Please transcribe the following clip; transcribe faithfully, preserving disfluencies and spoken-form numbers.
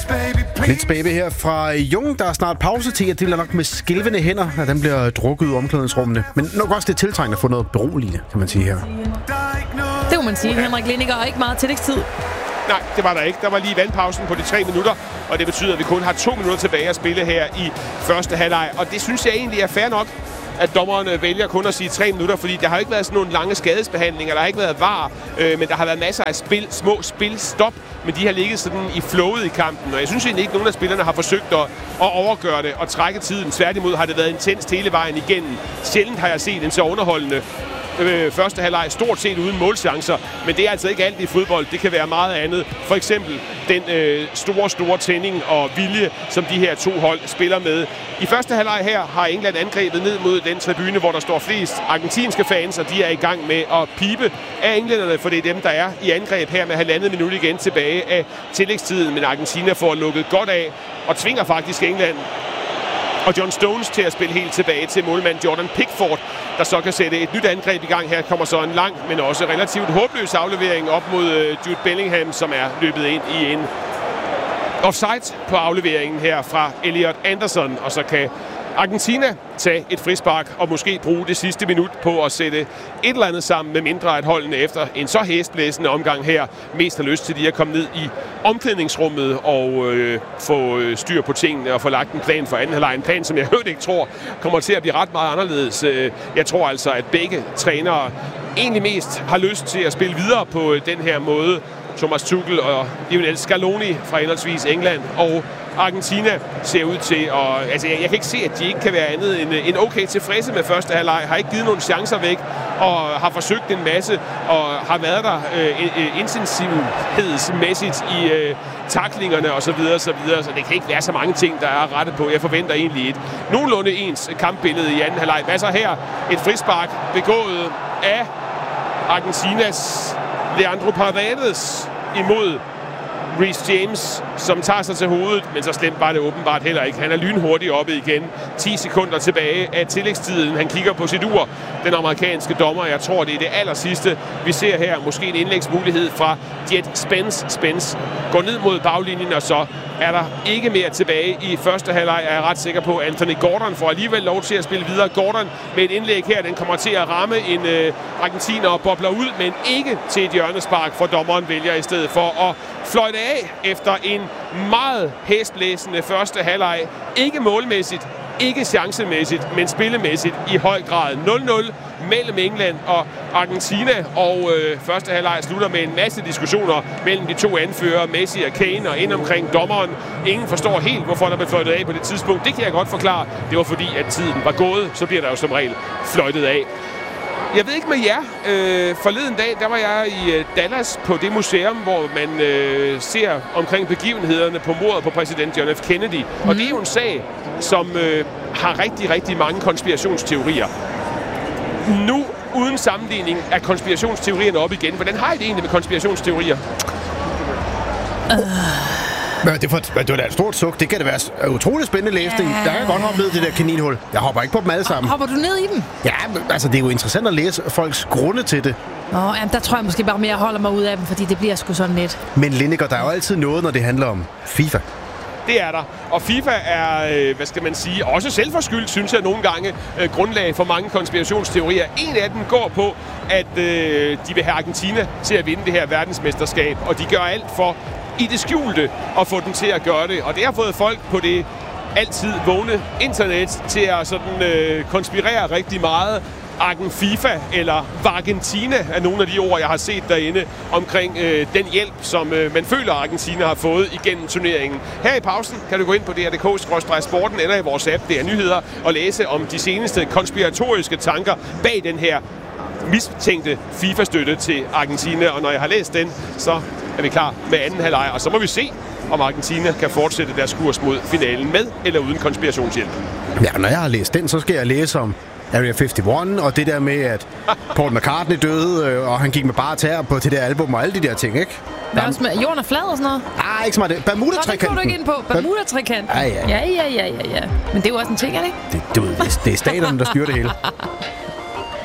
Blitz Baby her fra Jung. Der er snart pause til, at det bliver nok med skælvende hænder, at den bliver drukket ud i omklædningsrummene. Men nok også det tiltrængende at få noget beroligende, kan man sige her. Det må man sige. Henrik Lindiger har ikke meget tillægstid. Nej, det var der ikke. Der var lige vandpausen på de tre minutter, og det betyder, at vi kun har to minutter tilbage at spille her i første halvleg. Og det synes jeg egentlig er fair nok, at dommerne vælger kun at sige tre minutter, fordi der har ikke været sådan nogle lange skadesbehandlinger, der har ikke været var, øh, men der har været masser af spil, små spilstop, men de har ligget sådan i flowet i kampen, og jeg synes egentlig ikke, at nogen af spillerne har forsøgt at, at overgøre det og trække tiden. Tværtimod har det været intenst hele vejen igennem. Sjældent har jeg set en så underholdende øh, første halvleg, stort set uden målchancer, men det er altså ikke alt i fodbold. Det kan være meget andet. For eksempel den øh, store, store tænding og vilje, som de her to hold spiller med. I første halvleg her har England angrebet ned mod den tribune, hvor der står flest argentinske fans, og de er i gang med at pibe af englænderne, for det er dem, der er i angreb her med halvandet minut igen tilbage af tillægstiden. Men Argentina får lukket godt af og tvinger faktisk England og John Stones til at spille helt tilbage til målmand Jordan Pickford, der så kan sætte et nyt angreb i gang. Her kommer så en lang, men også relativt håbløs aflevering op mod Jude Bellingham, som er løbet ind i en offside på afleveringen her fra Elliot Anderson, og så kan Argentina tage et frispark og måske bruge det sidste minut på at sætte et eller andet sammen, med mindre at holdene efter en så hæsblæsende omgang her mest har lyst til de at komme ned i omklædningsrummet og øh, få styr på tingene og få lagt en plan for anden halvleg. En plan, som jeg hørt ikke tror kommer til at blive ret meget anderledes. Jeg tror altså, at begge trænere egentlig mest har lyst til at spille videre på den her måde. Thomas Tuchel og Lionel Scaloni fra henholdsvis England og Argentina ser ud til, og altså jeg, jeg kan ikke se, at de ikke kan være andet end, end okay tilfredse med første halvleg. Har ikke givet nogen chancer væk og har forsøgt en masse og har været der øh, intensivhedsmæssigt i øh, taklingerne og så videre, så videre. Så det kan ikke være så mange ting, der er rettet på. Jeg forventer egentlig et nogenlunde ens kampbillede i anden halvleg. Hvad så her? Et frispark begået af Argentinas Leandro Paredes imod Reece James, som tager sig til hovedet, men så slemt var det åbenbart heller ikke. Han er lynhurtigt oppe igen. ti sekunder tilbage af tillægstiden. Han kigger på sit ur, den amerikanske dommer. Jeg tror, det er det aller sidste, vi ser her. Måske en indlægsmulighed fra Jet Spence. Spence går ned mod baglinjen, og så er der ikke mere tilbage i første halvleg. Jeg er ret sikker på, at Anthony Gordon får alligevel lov til at spille videre. Gordon med et indlæg her, den kommer til at ramme en øh, argentiner og bobler ud, men ikke til et hjørnespark, for dommeren vælger i stedet for at fløjte af efter en meget hæsblæsende første halvleg. Ikke målmæssigt, ikke chancemæssigt, men spillemæssigt i høj grad. nul nul mellem England og Argentina, og øh, første halvleg slutter med en masse diskussioner mellem de to anførere, Messi og Kane, og ind omkring dommeren. Ingen forstår helt, hvorfor der blev fløjtet af på det tidspunkt. Det kan jeg godt forklare. Det var fordi, at tiden var gået. Så bliver der jo som regel fløjtet af. Jeg ved ikke med jer. Øh, forleden dag, der var jeg i øh, Dallas på det museum, hvor man øh, ser omkring begivenhederne på mordet på præsident John F. Kennedy. Mm. Og det er jo en sag, som øh, har rigtig, rigtig mange konspirationsteorier. Nu, uden sammenligning, er konspirationsteorierne op igen. Hvordan har I det egentlig med konspirationsteorier? Uh. Men det, for, det var da et stort suk. Det kan det være utroligt spændende læsning. Ja. Der kan jeg godt hoppe ned i det der kaninhul. Jeg hopper ikke på dem alle sammen. Hopper du ned i dem? Ja, men, altså det er jo interessant at læse folks grunde til det. Åh, jamen, der tror jeg måske bare mere, jeg holder mig ud af dem, fordi det bliver sgu sådan lidt. Men Lindiger, der er jo altid noget, når det handler om FIFA. Det er der. Og FIFA er, hvad skal man sige, også selvforskyldt, synes jeg nogle gange, grundlag for mange konspirationsteorier. En af dem går på, at øh, de vil have Argentina til at vinde det her verdensmesterskab, og de gør alt for i det skjulte at få den til at gøre det. Og det har fået folk på det altid vågne internet til at sådan, øh, konspirere rigtig meget. Argen FIFA eller Argentina er nogle af de ord, jeg har set derinde omkring øh, den hjælp, som øh, man føler, Argentina har fået igennem turneringen. Her i pausen kan du gå ind på D R punktum d k skråstreg sporten eller i vores app, det er nyheder, og læse om de seneste konspiratoriske tanker bag den her mistænkte FIFA-støtte til Argentina. Og når jeg har læst den, så er vi klar med anden halvleg, og så må vi se, om Argentina kan fortsætte deres kurs mod finalen med eller uden konspirationshjælp. Ja, når jeg har læst den, så skal jeg læse om Area enoghalvfems, og det der med, at Paul McCartney døde, og han gik med bare tæer på det der album og alle de der ting, ikke? Men også med jorden er flad og sådan noget? Ah, ikke så meget det. Bermuda-trekanten. Nå, det går du ikke ind på. Bermuda-trekanten. Ja, ja. Ja, ja, ja, ja, ja. Men det er jo også en ting, er det ikke? Det, det, det er staterne, der styrer det hele.